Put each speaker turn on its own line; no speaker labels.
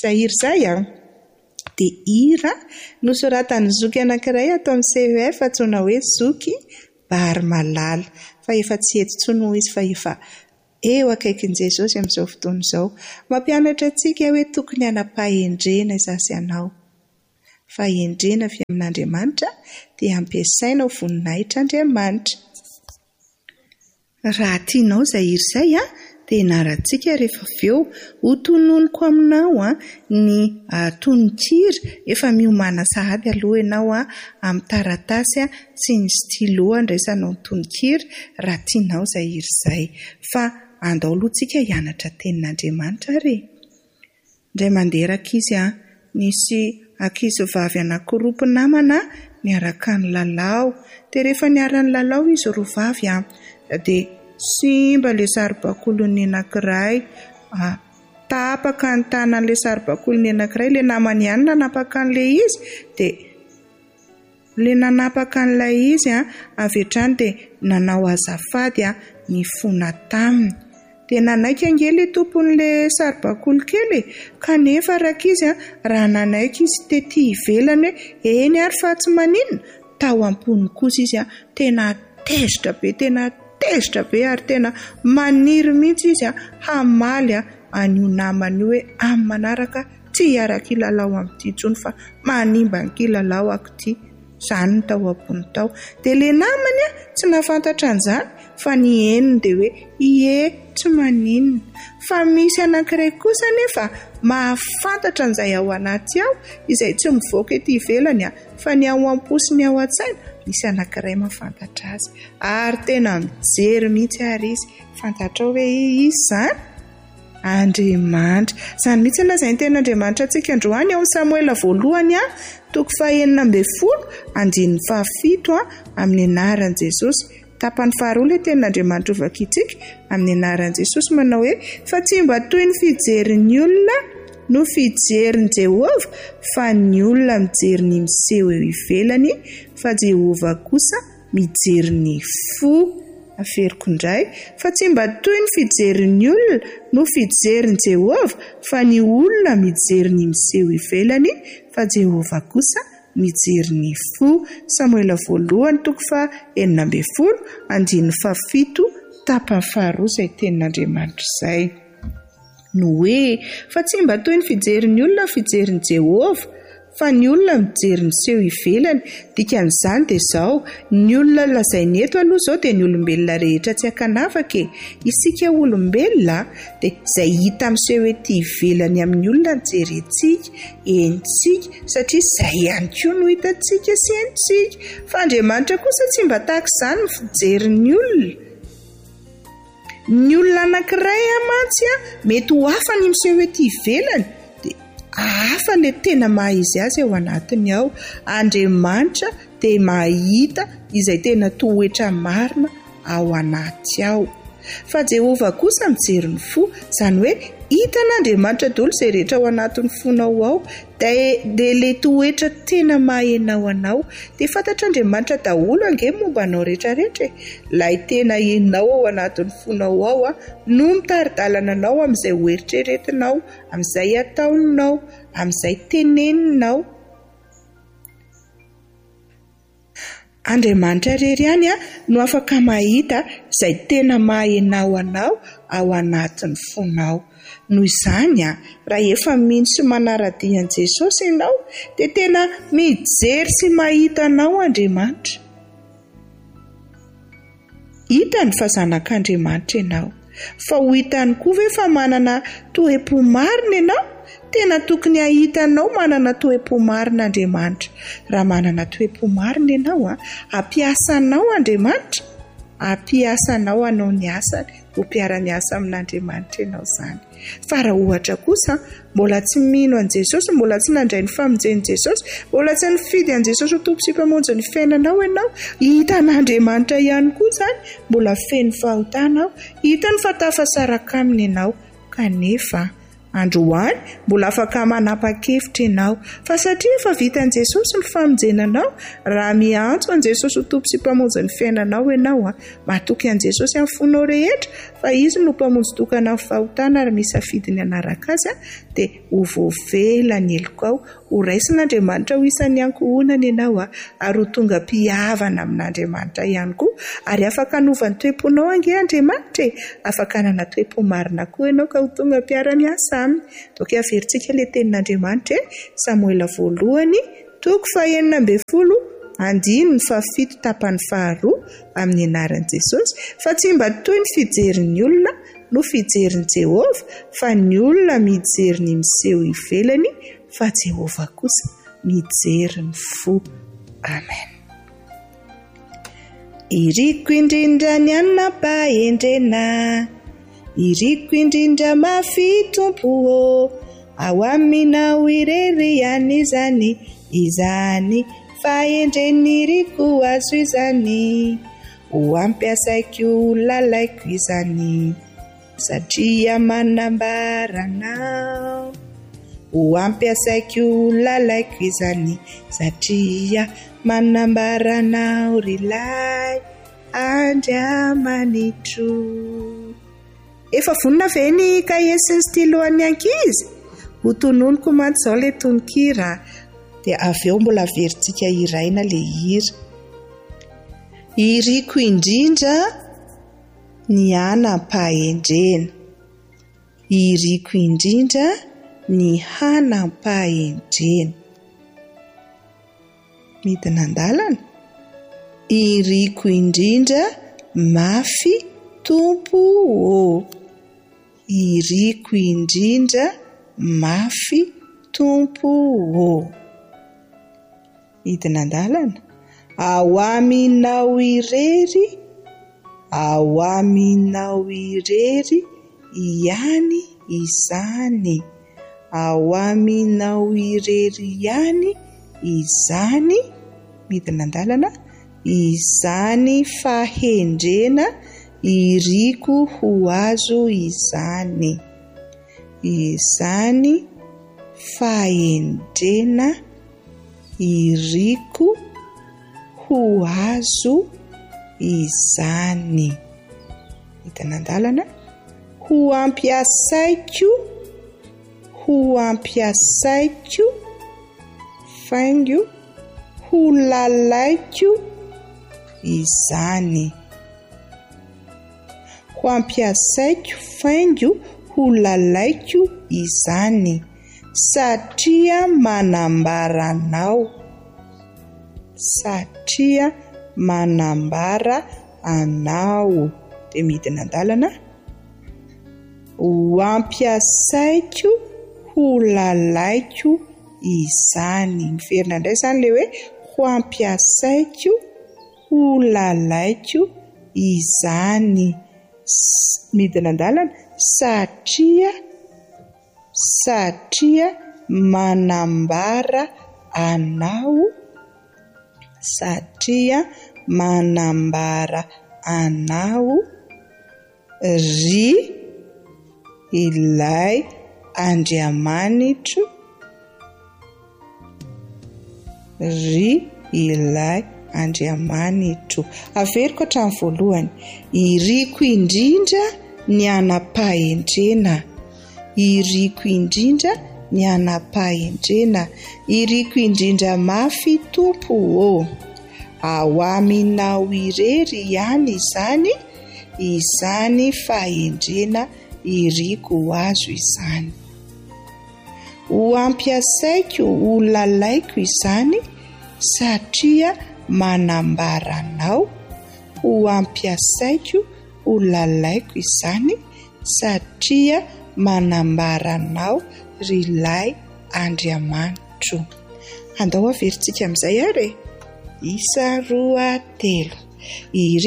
Zair izay dia hira nosoratan'ny zoky anankiray atao amin'ny CEF antsoina hoe Zoky Barimalala, fa efa tsy eto intsony moa izy fa efa eo akaikin'i Jesosy amin'izao fotoana izao. Mampianatra antsika hoe tokony hanam-pahendrena izaho sy ianao. Fahendrena avy amin'Andriamanitra dia ampiasaina ho voninahitran'Andriamanitra. Raha tianao Zair izay dia ianarantsika rehefa avy eo ho tononoko aminao ny tononkira, efa miomana sahady aloha ianao amin'ny taratasy sy ny stylo andraisanao ny tononkira raha tianao Zair izay. Fa andao alohantsika hianatra tenin'Andriamanitra re. Indray mandeha ankizy nisy ankizy vavy anankiroa mpinamana niaraka ny lalao. Dia rehefa niara-ny lalao izy roa vavy dia simba ilay saribakolin'ny anankiray, tapaka ny tanan'ilay saribakolin'ny anankiray, ilay namany ihany nanapaka an'ilay izy, dia ilay nanapaka an'ilay izy avy hatrany dia nanao azafady ny fona taminy. Dia nanaiky angely tompon'ilay saribakoly kely, kanefa rakizy raha nanaiky izy tety ivelany hoe eny ary fa tsy maninona, tao am-pony kosa izy tena tezitra be ary tena maniry mihitsy izy hamaly an'io namany hoe amin'ny manaraka tsy hiaraka ilalao amin'ity intsony fa manimba ny kilalao akoty. Izany ny tao am-pony tao. Dia ilay namany tsy nahafantatra an'izany fa ny henony dia hoe ie tsy maninona. Fa misy anankiray kosa nefa mahafantatra an'izay ao anaty ao izay tsy mivoaka ety ivelany fa ny ao am-po sy ny ao an-tsaina misy anankiray mahafantatra azy ary tena mijery mihitsy ary izy fantatra hoe izy izany Andriamanitra. Izany mihitsy lazainy tenin'Andriamanitra antsika androany ao amin'ny Samoela voalohany 4:9-7 amin'ny anaran'i Jesosy. Tapany faharoa ilay tenin'Andriamanitra ovakitsika amin'ny anaran'i Jesosy manao hoe fa tsy mba toy ny fijerin'ny olona no fijerin'i Jehovah, fa ny olona mijery ny miseho eo ivelany, fa Jehovah kosa mijery ny fo. Aferiko indray, fa tsy mba toy ny fijerin'ny olona no fijerin'i Jehovah, fa ny olona mijery ny miseho ivelany, fa Jehovah kosa mijery ny fo. Samoela voalohany 9:7 tapany faharoa izay tenin'Andriamanitra izay no hoe fa tsy mba toy ny fijerin'ny olona fijerin'i Jehovah, fa ny olona mijery ny seho ivelany. Dikan'izany dia izao, ny olona lazainy eto aloha izao dia ny olombelona rehetra tsy ankanafaka. Isika olombelona dia izay hita miseho ety ivelany amin'ny olona ny jerentsika, enitsika, satria izay ihany koa no hitantsika sy enitsika. Fa Andriamanitra kosa tsy mba tahaka izany ny fijerin'ny olona. Ny olona anankiray mantsy mety ho hafa ny miseho ety ivelany, hafa ilay tena mahizy azy ao anatiny ao. Andriamanitra dia mahita izay tena toetra marina ao anaty ao. Fa Jehovah kosa mijery ny fo, izany hoe hitan'Andriamanitra daholo izay rehetra ao anatin'ny fonao ao, dia ilay toetra tena mahahenao anao. Dia fantatr'Andriamanitra daholo ange mombanao rehetrarehetra. Ilay tena henao ao anatin'ny fonao ao no mitari-dalana anao amin'izay hoeritreretinao, amin'izay ataonao, amin'izay teneninao. Andriamanitra rery ihany no afaka mahita izay tena mahahenao anao ao anatin'ny fonao. Noho izany raha efa mino sy manara-dian'i Jesosy ianao dia tena mijery sy mahita anao Andriamanitra. Hitany fa zanak'Andriamanitra ianao. Fa ho hitany koa ve fa manana toe-po marina ianao? Tena tokony hahitanao manana toe-po marina Andriamanitra. Raha manana toe-po marina ianao ampiasanao Andriamanitra, ampiasanao anao ny asany, ho mpiara-miasa amin'Andriamanitra ianao izany. Fa raha ohatra kosa mbola tsy mino an'i Jesosy, mbola tsy nandray ny famonjen'i Jesosy, mbola tsy nifidy an'i Jesosy ho tompo sy mpamonjy ny fiainanao ianao, hitan'Andriamanitra ihany koa izany, mbola feno fahotanao, hitany fa tafasaraka aminy ianao, kanefa androany mbola afaka manapa-kevitra ianao fa satria efa vitan'i Jesosy ny famonjenanao raha miantso an' Jesosy ho tompo sy mpamonjy ny fiainanao ianao matoky an' Jesosy amin'ny fonao rehetra fa izy no mpamonjy tokana amin'ny fahotana ary misafidiny anaraka azy dia ho voavela ny eloko ao ho raisin'Andriamanitra ho isan'ny ankohonana ianao ary ho tonga mpihavana amin'Andriamanitra ihany koa ary afaka hanovany toe-ponao ange Andriamanitra afaka hanana toe-po marina koa ianao ka ho tonga mpiara-miasa aminy. Toka averintsika ilay tenin'Andriamanitra Samoela 1:9-12 andiny 7 tapany 2 amin'ny anaran'i Jesosy fa tsy mba toy ny fijerin'ny olona no fijerin'i Jehovah fa ny olona mijery ny miseho ivelany fa Jehovah kosa mijery ny fo. Amen. Iriko indrindra ny anam-pahendrena, iriko indrindra mafy tompo ao aminao irery ihany izany fahendreny iriko azo izany ho ampiasaiko lalaiko izany satria manambaranao ho ampiasaiko lalaiko izany satria manambaranao rilay Andriamanitro. Efa vonona ve ny kahie sy ny stylo an'ny ankizy? Ho tononoko mantsy izao ilay tononkira dia avy eo mbola averintsika iraina ilay hira. Iriko indrindra ny hanam-pahendrena, iriko indrindra ny hanam-pahendrena. Midina an-dalana. Iriko indrindra mafy tompo iriko indrindra mafy tompo midina an-dalana. Ao aminao irery ihany izany ao aminao irery ihany izany midina an-dalana. Izany fahendrena iriko ho azo izany. Izany fahendrena iriko ho azo izany. Midina an-dalana. Ho ampiasaiko faingo ho lalaiko izany. Ho ampiasaiko faingo ho lalaiko izany satria manambaranao. Satria manambara anao. Dia midina an-dalana. Ho ampiasaiko ho lalaiko izany. Miverina indray izany ilay hoe ho ampiasaiko ho lalaiko izany. Midina an-dalana. Satria manambara anao. Satria manambara anao ry ilay Andriamanitro. Ry ilay Andriamanitro. Averiko hatramin'ny voalohany. Iriko indrindra ny hanam-pahendrena. Iriko indrindra ny hanam-pahendrena. Iriko indrindra mafy tompo ao aminao irery ihany izany. Izany fahendrena iriko azo izany. Ho ampiasaiko ho lalaiko izany satria manambaranao. Ho ampiasaiko ho lalaiko izany satria manambaranao rilay Andriamanitro. Andao averintsika amin'izay ary. 1, 2, 3.